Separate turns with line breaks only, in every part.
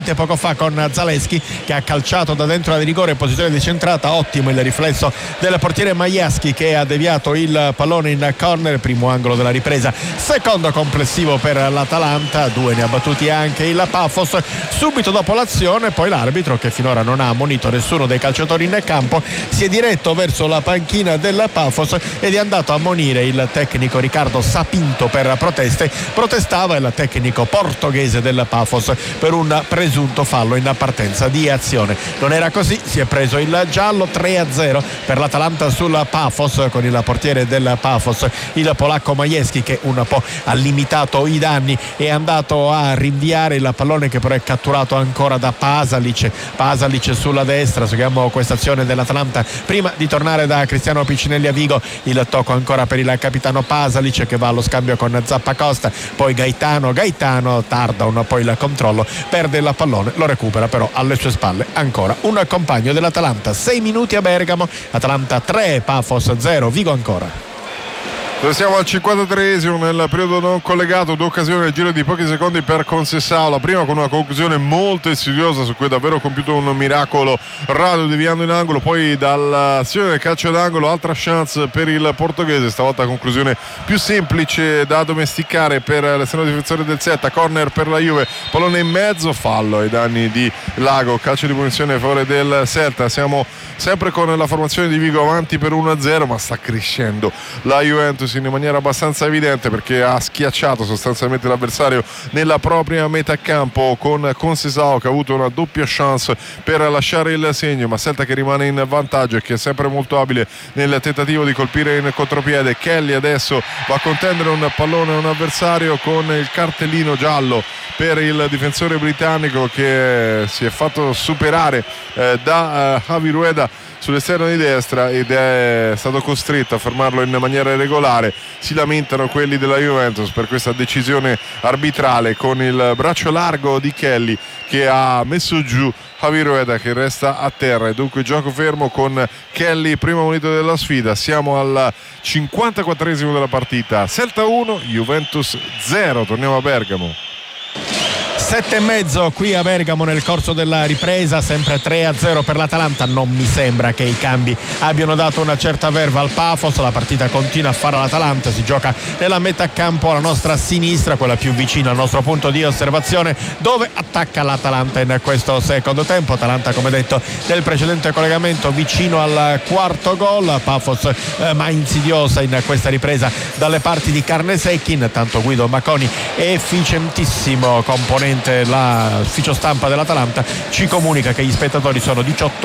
poco fa con Zalewski che ha calciato da dentro la di rigore in posizione decentrata. Ottimo il riflesso del portiere Majewski che ha deviato il pallone in corner, primo angolo della ripresa, secondo complessivo per l'Atalanta, 2 ne ha battuti anche il Pafos. Subito dopo l'azione poi l'arbitro, che finora non ha ammonito nessuno dei calciatori in campo, si è diretto verso la panchina del Pafos ed è andato a ammonire il tecnico Riccardo Sapinto per protestava il tecnico portoghese del Pafos per un presunto fallo in partenza di azione. Non era così, si è preso il giallo. 3-0 per l'Atalanta sul Pafos, con il portiere del Pafos, il polacco Majewski, che un po' ha limitato i danni, è andato a rinviare il pallone che però è catturato ancora da Pasalic sulla destra. Seguiamo questa azione dell'Atalanta prima di tornare da Cristiano Piccinelli a Vigo. Il tocco ancora per il capitano Pasalic che va allo scambio con Zappacosta, poi Gaetano tarda un po' il controllo, perde il pallone, lo recupera però alle sue spalle ancora un compagno dell'Atalanta. 6 minuti a Bergamo, Atalanta 3, Pafos 0, Vigo ancora.
Siamo al 53esimo nel periodo non collegato, 2 occasioni nel giro di pochi secondi per Conceição. La prima con una conclusione molto insidiosa su cui ha davvero compiuto un miracolo Radu deviando in angolo, poi dall'azione del calcio d'angolo altra chance per il portoghese, stavolta conclusione più semplice da domesticare per l'esterno difensore del Celta. Corner per la Juve, pallone in mezzo, fallo ai danni di Lago, calcio di punizione a favore del Celta. Siamo sempre con la formazione di Vigo avanti per 1-0, ma sta crescendo la Juventus in maniera abbastanza evidente, perché ha schiacciato sostanzialmente l'avversario nella propria metà campo con Conceição, che ha avuto una doppia chance per lasciare il segno, ma Celta che rimane in vantaggio e che è sempre molto abile nel tentativo di colpire in contropiede. Kelly adesso va a contendere un pallone a un avversario con il cartellino giallo per il difensore britannico, che si è fatto superare da Javi Rueda sull'esterno di destra ed è stato costretto a fermarlo in maniera irregolare. Si lamentano quelli della Juventus per questa decisione arbitrale, con il braccio largo di Kelly che ha messo giù Javi Rueda, che resta a terra, e dunque gioco fermo con Kelly primo monito della sfida. Siamo al 54esimo della partita, Celta 1 Juventus 0. Torniamo a Bergamo.
7,5 qui a Bergamo nel corso della ripresa, sempre 3-0 per l'Atalanta. Non mi sembra che i cambi abbiano dato una certa verva al Pafos. La partita continua a fare l'Atalanta, si gioca nella metà campo alla nostra sinistra, quella più vicina al nostro punto di osservazione, dove attacca l'Atalanta in questo secondo tempo. Atalanta, come detto nel precedente collegamento, vicino al quarto gol. Pafos ma insidiosa in questa ripresa dalle parti di Carnesecchi. Intanto Guido Maconi è efficientissimo componente. L'ufficio stampa dell'Atalanta ci comunica che gli spettatori sono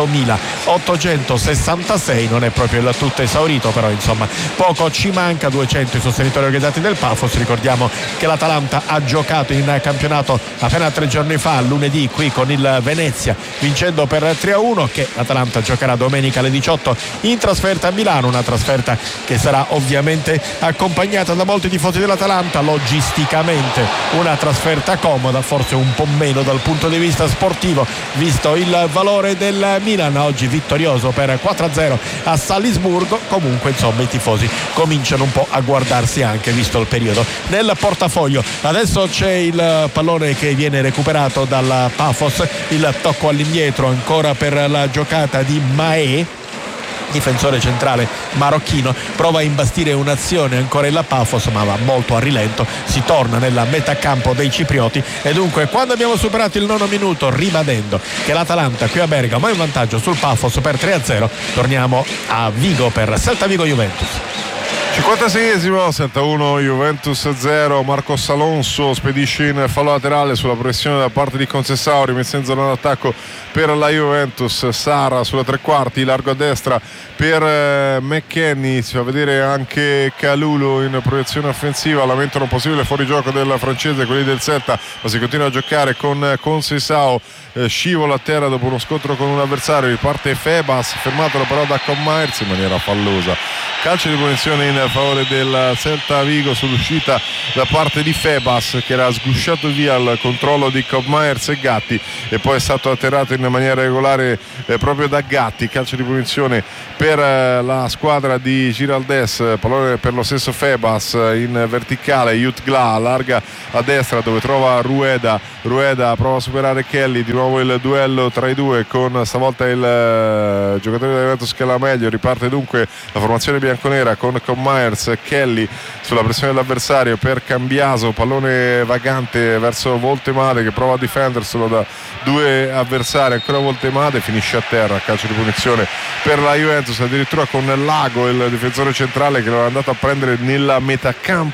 18.866, non è proprio il tutto esaurito, però insomma poco ci manca. 200 i sostenitori organizzati del Pafos. Ricordiamo che l'Atalanta ha giocato in campionato appena 3 giorni fa, lunedì, qui con il Venezia, vincendo per 3-1, che l'Atalanta giocherà domenica alle 18 in trasferta a Milano, una trasferta che sarà ovviamente accompagnata da molti tifosi dell'Atalanta. Logisticamente una trasferta comoda, forse un po' meno dal punto di vista sportivo, visto il valore del Milan, oggi vittorioso per 4-0 a Salisburgo. Comunque insomma i tifosi cominciano un po' a guardarsi anche, visto il periodo, nel portafoglio. Adesso c'è il pallone che viene recuperato dal Pafos, il tocco all'indietro ancora per la giocata di Mahé, difensore centrale marocchino. Prova a imbastire un'azione ancora il Pafos, ma va molto a rilento. Si torna nella metà campo dei ciprioti, e dunque quando abbiamo superato il 9° minuto, ribadendo che l'Atalanta qui a Bergamo è in vantaggio sul Pafos per 3-0, torniamo a Vigo per Celta Vigo Juventus.
56esimo, Celta 1 Juventus 0. Marcos Alonso spedisce in fallo laterale sulla pressione da parte di Conceição, rimessa in zona d'attacco per la Juventus. Sara sulla tre quarti, largo a destra per McKennie. Si fa vedere anche Kalulu in proiezione offensiva. Lamentano un possibile fuorigioco del francese quelli del Celta, ma si continua a giocare con Conceição. Scivola a terra dopo uno scontro con un avversario, riparte Febas, fermato però da Con Myers in maniera fallosa. Calcio di punizione in in favore del Celta Vigo sull'uscita da parte di Febas, che era sgusciato via al controllo di Cobb Myers e Gatti, e poi è stato atterrato in maniera regolare proprio da Gatti. Calcio di punizione per la squadra di Giraldez, pallone per lo stesso Febas in verticale. Jutgla allarga a destra dove trova Rueda prova a superare Kelly, di nuovo il duello tra i due con stavolta il giocatore della Juventus che la meglio. Riparte dunque la formazione bianconera con Cobb Myers, Kelly sulla pressione dell'avversario per Cambiaso, pallone vagante verso Voltemade che prova a difenderselo da due avversari, ancora Voltemade, finisce a terra. Calcio di punizione per la Juventus, addirittura con Lago, il difensore centrale, che lo è andato a prendere nella metà campo